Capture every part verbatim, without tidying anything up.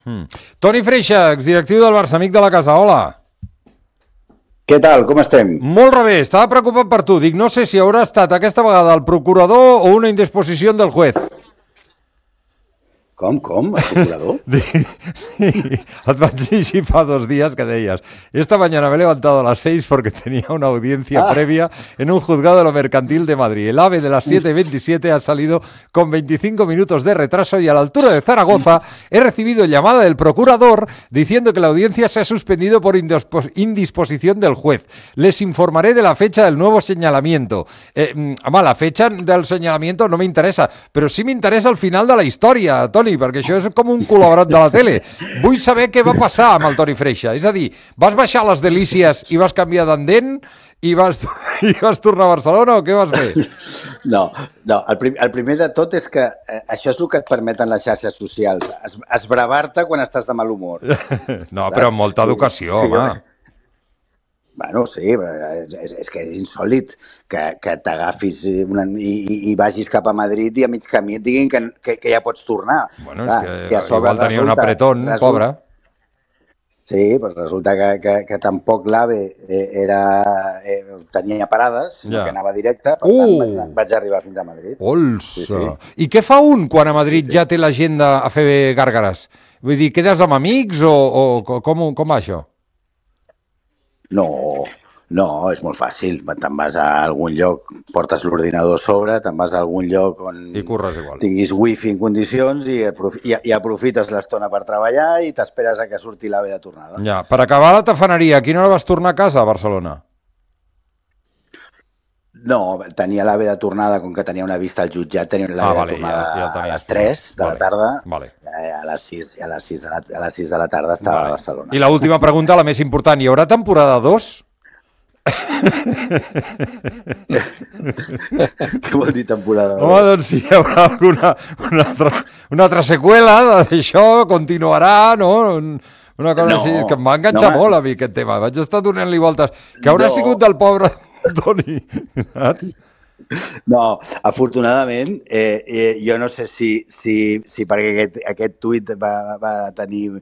Mm. Toni Freixa, exdirectiu del Barça, amic de la casa, hola. Què tal, com estem? Molt bé, estava preocupat per tu. Dic, no sé si haurà estat aquesta vegada el procurador o una indisposició del juez. Com, com? El procurador? Sí, et vaig llegir fa dos días que decías, esta mañana me he levantado a las seis porque tenía una audiencia ah. previa en un juzgado de lo mercantil de Madrid. El AVE de las siete veintisiete ha salido con veinticinco minutos de retraso y a la altura de Zaragoza he recibido llamada del procurador diciendo que la audiencia se ha suspendido por indisposición del juez. Les informaré de la fecha del nuevo señalamiento. Eh, home, la fecha del señalamiento no me interesa, pero sí me interesa el final de la historia, Toni, perquè això és com un col·laborat de la tele. Vull saber què va passar amb el Toni Freixa. És a dir, vas baixar les delícies i vas canviar d'endent i vas, i vas tornar a Barcelona o què vas fer? No, no el, prim, el primer de tot és que eh, això és el que et permeten les xarxes socials. Es, esbravar-te quan estàs de mal humor. No, però amb molta educació, sí, home. Bueno, sí, és, és que és insòlid que, que t'agafis una, i, i vagis cap a Madrid i a mig camí et diguin que, que, que ja pots tornar. Bueno, és que, que igual tenia un apretón, resulta, pobre. Sí, però resulta que, que, que tampoc l'AVE era, eh, tenia parades, ja. que anava directe, per uh. tant vaig, vaig arribar fins a Madrid. Olsa! Sí, sí. I què fa un quan a Madrid sí, sí. ja té l'agenda a fer gàrgares? Vull dir, quedes amb amics o, o com, com va això? No, no, és molt fàcil. Te'n vas a algun lloc, portes l'ordinador a sobre, te'n vas a algun lloc on I curres igual. tinguis wifi en condicions i, i, i aprofites l'estona per treballar i t'esperes a que surti l'AVE de tornada. Ja, per acabar la tafaneria, a quina hora vas tornar a casa a Barcelona? No, tenia l'AVE de tornada, com que tenia una vista al jutjat, tenia l'AVE ah, vale, de tornada ja, ja a les tres de vale, la tarda, vale. a les sis, a les sis, de, la, a les sis de la tarda estava vale. a Barcelona. I l'última pregunta, la més important, hi haurà temporada dos? Què vol dir temporada dos? Home, doncs si hi haurà alguna, una, altra, una altra seqüela d'això, continuarà, no? Una cosa no, així, que em va enganxar no, molt a mi aquest tema, vaig estar donant-li voltes. Que haurà no. sigut del pobre Toni, saps? No, afortunadament, eh, eh, jo no sé si, si, si perquè aquest, aquest tuit va, va tenir...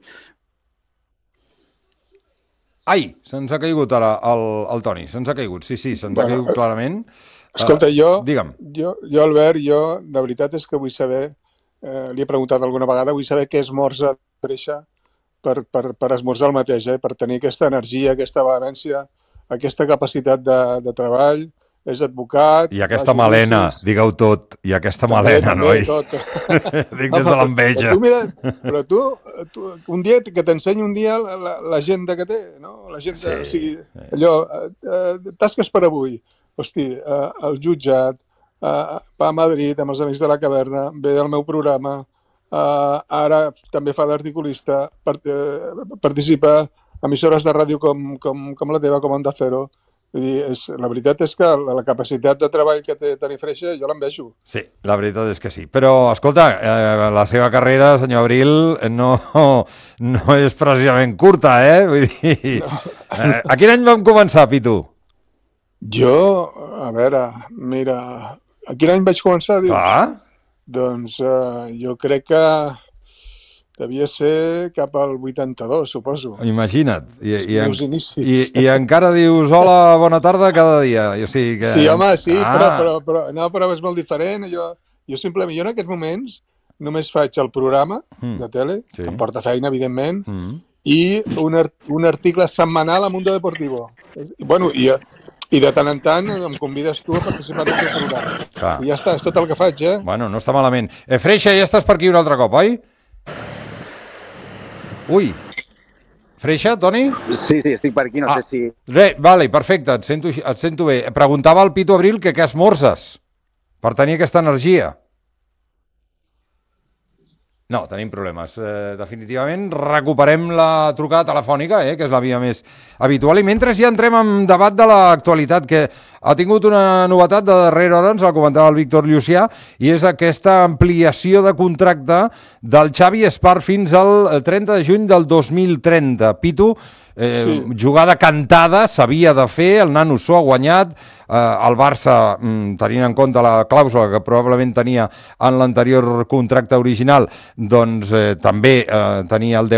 Ai, se'ns ha caigut ara el, el Toni, se'ns ha caigut, sí, sí, se'ns bueno, ha caigut clarament. Escolta, jo, uh, jo, jo, Albert, jo, de veritat és que vull saber, eh, li he preguntat alguna vegada, vull saber què esmorza Freixa per, per, per esmorzar el mateix, eh, per tenir aquesta energia, aquesta vehemència, aquesta capacitat de, de treball, és advocat... I aquesta melena, digue-ho tot, i aquesta també, melena, també, noi? Tot. Dic des de l'enveja. Però tu, tu, un dia, que t'ensenyi un dia l'agenda que té, no? L'agenda, sí, o sigui, allò, eh, tasques per avui. Hosti, eh, el jutjat, eh, va a Madrid amb els Amics de la Caverna, ve del meu programa, eh, ara també fa d'articulista, part, eh, participa a emissores de ràdio com, com, com la teva, com Onda Cero. Vull dir, és, la veritat és que la, la capacitat de treball que té Toni Freixa jo l'enveixo. Sí, la veritat és que sí. Però, escolta, eh, la seva carrera, senyor Abril, no, no és precisament curta, eh? Vull dir, no. eh, a quin any vam començar, Pitu? Jo, a veure, mira, a quin any vaig començar? Dius? Clar. Doncs eh, jo crec que devia ser cap al vuitanta-dos, suposo. Imagina't. I, i, en, i, i encara dius hola, bona tarda cada dia. O sigui que... Sí, home, sí, ah. però, però, però, no, però és molt diferent. Jo, jo simplement, jo en aquests moments només faig el programa mm. de tele, sí. que em porta feina, evidentment, mm. i un, art, un article setmanal a Mundo Deportivo. I, bueno, i, i de tant en tant em convides tu a participar en aquest programa. Clar. I ja està, és tot el que faig, eh? Bueno, no està malament. Eh, Freixa, ja estàs per aquí un altre cop, oi? Ui, Freixa, Toni? Sí, sí, estic per aquí, no ah, sé si... Re, vale, perfecte, et sento, et sento bé. Preguntava al Pitu Abril que què esmorzes per tenir aquesta energia. No, tenim problemes. Eh, definitivament recuperem la trucada telefònica, eh, que és la via més habitual. I mentre ja entrem en debat de l'actualitat, que ha tingut una novetat de darrera hora, ens la comentava el Víctor Llucià, i és aquesta ampliació de contracte del Xavi Espart fins al trenta de juny del dos mil trenta. Pitu, eh, sí. jugada cantada, s'havia de fer, el nano s'ho ha guanyat, eh, el Barça, tenint en compte la clàusula que probablement tenia en l'anterior contracte original, doncs eh, també eh, tenia el